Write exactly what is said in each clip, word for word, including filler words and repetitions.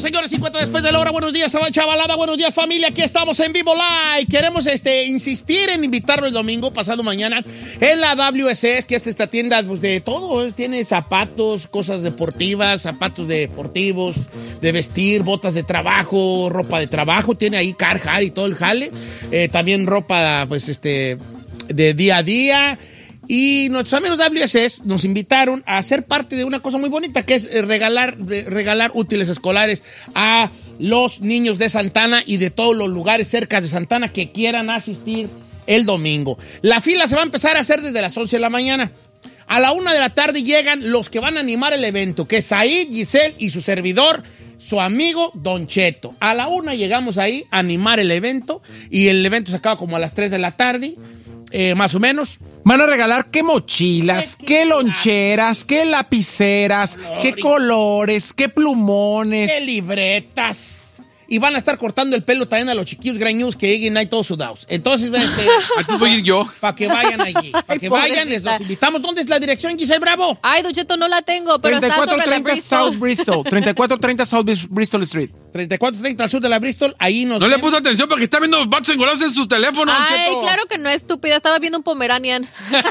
Regresamos, señores, cincuenta después de la hora. Buenos días, chavalada. Buenos días, familia. Aquí estamos en Vivo Live. Queremos este, insistir en invitarlo el domingo, pasado mañana, en la W S S, que es esta tienda pues, de todo. ¿eh? Tiene zapatos, cosas deportivas, zapatos deportivos, de vestir, botas de trabajo, ropa de trabajo. Tiene ahí Carhartt y todo el jale. Eh, también ropa, pues, este, de día a día. Y nuestros amigos de W S S nos invitaron a ser parte de una cosa muy bonita, que es regalar, regalar útiles escolares a los niños de Santana y de todos los lugares cerca de Santana que quieran asistir el domingo. La fila se va a empezar a hacer desde las once de la mañana. A la una de la tarde llegan los que van a animar el evento, que es Said, Giselle y su servidor, su amigo Don Cheto. A la una llegamos ahí a animar el evento y el evento se acaba como a las tres de la tarde, eh, más o menos. Van a regalar qué mochilas, qué, qué loncheras, qué lapiceras, color, qué colores, qué plumones. Qué libretas. Y van a estar cortando el pelo también a los chiquillos greñudos que lleguen ahí todos sudados. Entonces, este, aquí voy a ir yo. Para que vayan allí. Para que vayan, les los invitamos. ¿Dónde es la dirección, Giselle Bravo? Ay, Don Cheto, no la tengo, pero está sobre la Bristol. South Bristol. treinta y cuatro treinta South Bristol Street. treinta y cuatro treinta al sur de la Bristol. Ahí nos No ven. le puso atención porque está viendo vatos engolados en su teléfono, Don Ay, Cheto. claro que no, estúpida. Estaba viendo un Pomeranian.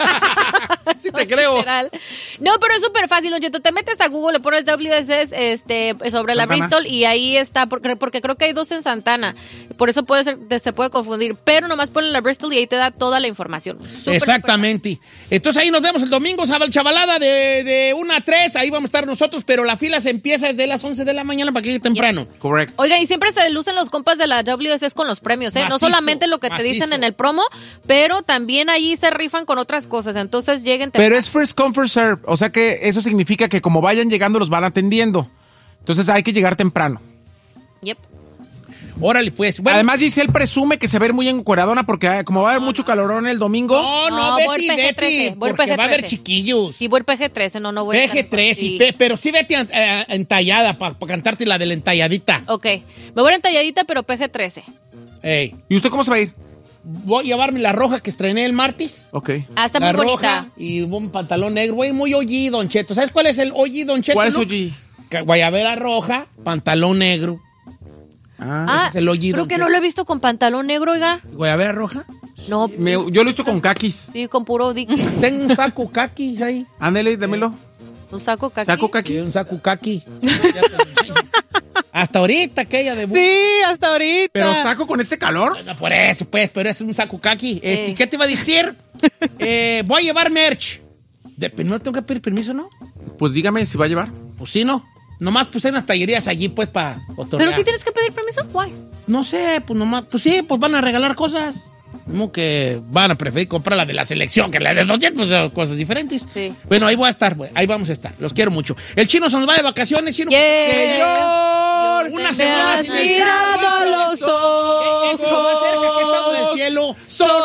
Sí te creo. Literal. No, pero es súper fácil, Don Cheto. Te metes a Google, le pones W S S este, sobre la Santana. Bristol y ahí está, porque, porque creo que hay dos en Santana. Por eso puede ser, se puede confundir. Pero nomás ponle la Bristol y ahí te da toda la información. Súper, Exactamente. Súper. Entonces ahí nos vemos el domingo, chavalada, de, de una a tres. Ahí vamos a estar nosotros, pero la fila se empieza desde las once de la mañana para que llegue temprano. Yep. Correcto. Oigan, y siempre se lucen los compas de la W S S con los premios, ¿eh? Macizo, no solamente lo que te macizo. dicen en el promo, pero también allí se rifan con otras cosas. Entonces lleguen temprano. Pero es first come, first serve. O sea que eso significa que como vayan llegando, los van atendiendo. Entonces hay que llegar temprano. Yep. Órale, pues. Bueno. Además, Giselle presume que se ve muy encueradona porque como va a haber mucho calorón el domingo. No, no, No, voy Betty, P G Betty, trece, voy porque P G va a haber trece. chiquillos. Sí, voy el P G trece, no, no voy P G trece, sí. sí. Pero sí vete eh, entallada para pa cantarte la de la entalladita. Ok, me voy a entalladita, pero P G trece. Ey. ¿Y usted cómo se va a ir? Voy a llevarme la roja que estrené el martes. Ok. Ah, está la muy roja bonita. y un pantalón negro, güey, muy O G, Don Cheto. ¿Sabes cuál es el O G, Don Cheto? ¿Cuál es look? O G? Que Guayabera roja, pantalón negro. Ah, Ah, ese es el O G, creo Don que Cheto. no lo he visto con pantalón negro, oiga. ¿Guayabera roja? No, me- yo lo he visto con kakis. sí, con puro dick. Tengo un saco kaki ahí. Ándele, démelo. Un saco caqui. Saco Sí, kaki. un saco kaki. Ya te lo enseño. Hasta ahorita aquella de... Sí, hasta ahorita. Pero saco con este calor. Bueno, por eso, pues, pero es un saco kaki. Este, Eh. ¿Qué te iba a decir? eh, voy a llevar merch. De, pero no tengo que pedir permiso, ¿no? Pues dígame si va a llevar. Pues sí, ¿no? Nomás pues hay unas tallerías allí, pues, para Pero si tienes que pedir permiso, guay. No sé, pues nomás, pues sí, pues van a regalar cosas. Como que van a preferir comprar la de la selección que la de los Jets, pues son cosas diferentes. Sí. Bueno, ahí voy a estar, güey, ahí vamos a estar. Los quiero mucho. El chino se nos va de vacaciones, chino. Yeah. Señor, Yo una te semana has sin el mirado chino. a los ojos. Eso, más cerca que estamos del cielo.